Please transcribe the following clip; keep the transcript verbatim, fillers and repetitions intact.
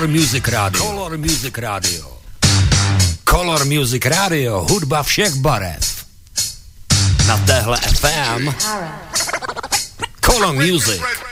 Music Radio. Color Music Radio. Color Music Radio. Hudba všech barev. Na téhle F M. Color Music.